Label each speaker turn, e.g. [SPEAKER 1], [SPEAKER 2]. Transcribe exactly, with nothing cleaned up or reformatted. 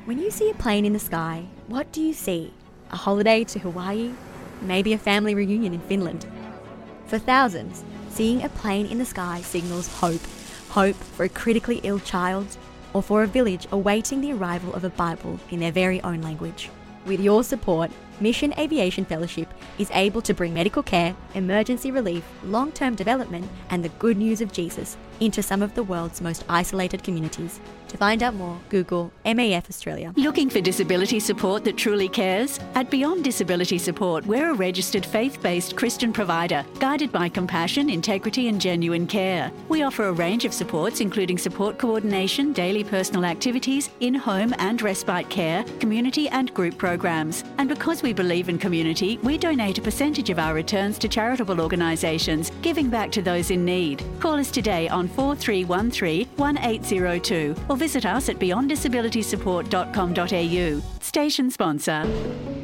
[SPEAKER 1] When you see a plane in the sky, what do you see? A holiday to Hawaii? Maybe a family reunion in Finland? For thousands, seeing a plane in the sky signals hope. Hope for a critically ill child, or for a village awaiting the arrival of a Bible in their very own language. With your support, Mission Aviation Fellowship is able to bring medical care, emergency relief, long-term development, and the good news of Jesus into some of the world's most isolated communities. To find out more, Google M A F Australia.
[SPEAKER 2] Looking for disability support that truly cares? At Beyond Disability Support, we're a registered faith-based Christian provider, guided by compassion, integrity and genuine care. We offer a range of supports including support coordination, daily personal activities, in-home and respite care, community and group programs. And because we believe in community, we donate a percentage of our returns to charitable organisations, giving back to those in need. Call us today on four three one three, one eight zero two or visit us at beyond disability support dot com dot a u. Station sponsor.